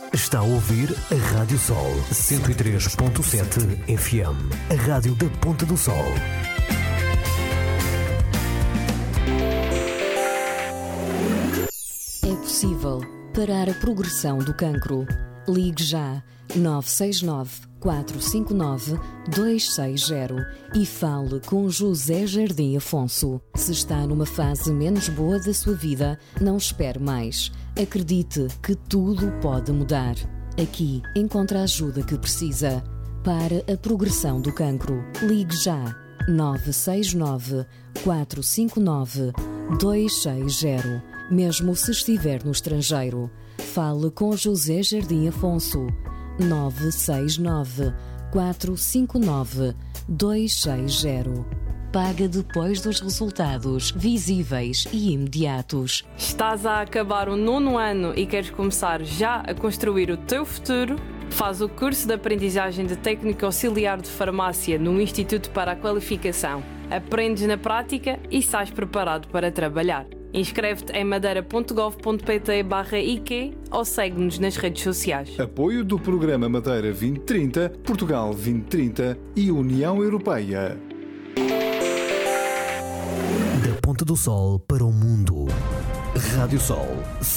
Está a ouvir a Rádio Sol 103.7 FM, a rádio da Ponta do Sol. É possível parar a progressão do cancro. Ligue já 969 459 260 e fale com José Jardim Afonso. Se está numa fase menos boa da sua vida, não espere mais. Acredite que tudo pode mudar. Aqui encontra a ajuda que precisa. Para a progressão do cancro, ligue já 969 459 260. Mesmo se estiver no estrangeiro, fale com José Jardim Afonso. 969 459 260. Paga depois dos resultados visíveis e imediatos. Estás a acabar o 9º ano e queres começar já a construir o teu futuro? Faz o curso de aprendizagem de técnico auxiliar de farmácia no Instituto para a Qualificação. Aprendes na prática e sais preparado para trabalhar. Inscreve-te em madeira.gov.pt/IQ ou segue-nos nas redes sociais. Apoio do Programa Madeira 2030, Portugal 2030 e União Europeia. Da Ponta do Sol para o mundo. Rádio Sol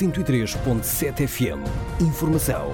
103.7 FM. Informação.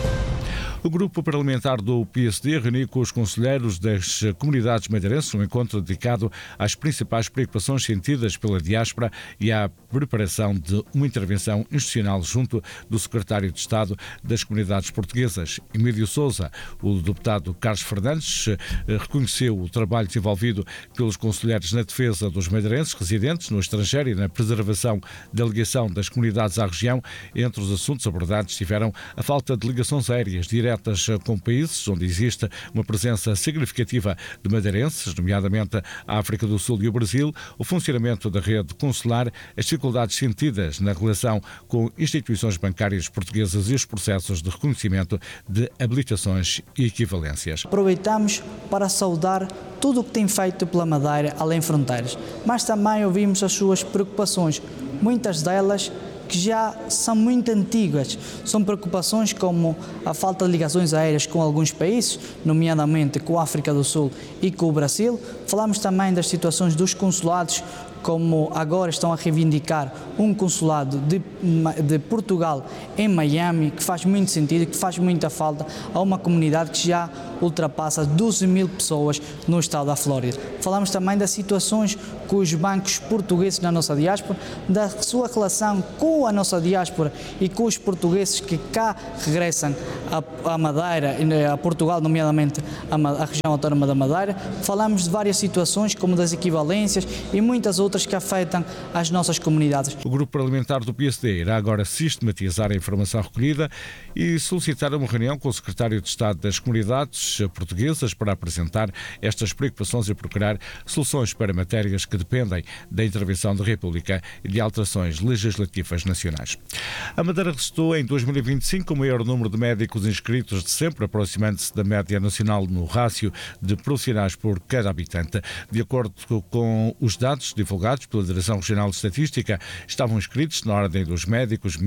O grupo parlamentar do PSD reuniu com os conselheiros das comunidades madeirenses um encontro dedicado às principais preocupações sentidas pela diáspora e à preparação de uma intervenção institucional junto do secretário de Estado das Comunidades Portuguesas, Emílio Sousa. O deputado Carlos Fernandes reconheceu o trabalho desenvolvido pelos conselheiros na defesa dos madeirenses residentes no estrangeiro e na preservação da ligação das comunidades à região. Entre os assuntos abordados estiveram a falta de ligações aéreas diretas com países onde existe uma presença significativa de madeirenses, nomeadamente a África do Sul e o Brasil, o funcionamento da rede consular, as dificuldades sentidas na relação com instituições bancárias portuguesas e os processos de reconhecimento de habilitações e equivalências. Aproveitamos para saudar tudo o que tem feito pela Madeira além fronteiras, mas também ouvimos as suas preocupações, muitas delas que já são muito antigas. São preocupações como a falta de ligações aéreas com alguns países, nomeadamente com a África do Sul e com o Brasil. Falamos também das situações dos consulados, como agora estão a reivindicar um consulado de Portugal em Miami, que faz muito sentido, que faz muita falta a uma comunidade que já ultrapassa 12 mil pessoas no estado da Flórida. Falamos também das situações com os bancos portugueses na nossa diáspora, da sua relação com a nossa diáspora e com os portugueses que cá regressam à Madeira, a Portugal, nomeadamente a região autónoma da Madeira. Falamos de várias situações, como das equivalências e muitas outras que afetam as nossas comunidades. O grupo parlamentar do PSD irá agora sistematizar a informação recolhida e solicitar uma reunião com o secretário de Estado das Comunidades Portuguesas para apresentar estas preocupações e procurar soluções para matérias que dependem da intervenção da República e de alterações legislativas nacionais. A Madeira registrou em 2025 o maior número de médicos inscritos de sempre, aproximando-se da média nacional no rácio de profissionais por cada habitante. De acordo com os dados divulgados pela Direção Regional de Estatística, estavam inscritos na ordem dos médicos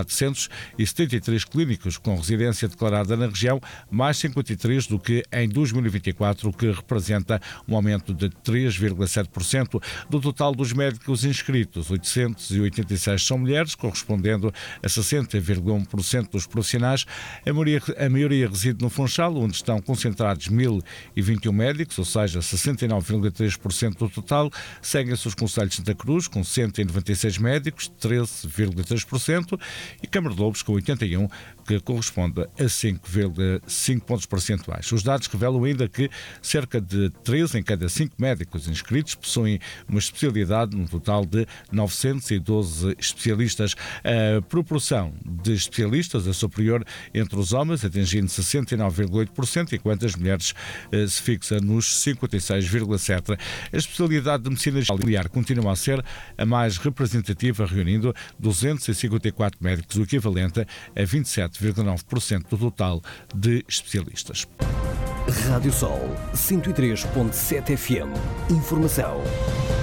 1.473 clínicos com residência declarada na região, mais 53 do que em 2024, o que representa um aumento de 3,7%. Do total dos médicos inscritos, 886 são mulheres, correspondendo a 60,1% dos profissionais. A maioria reside no Funchal, onde estão concentrados 1.021 médicos, ou seja, 69,3% do total. Seguem-se os concelhos de Santa Cruz, com 196 médicos, 13,3%, e Câmara de Lobos, com 81, que corresponde a 5,5 pontos percentuais. Os dados revelam ainda que cerca de 3 em cada 5 médicos inscritos possuem uma especialidade, num total de 912 especialistas. A proporção de especialistas é superior entre os homens, atingindo 69,8%, enquanto as mulheres se fixa nos 56,7%. A especialidade de medicina familiar continua a ser a mais representativa, reunindo 254 médicos, o equivalente a 27,9% do total de especialistas. Rádio Sol 103.7 FM. Informação.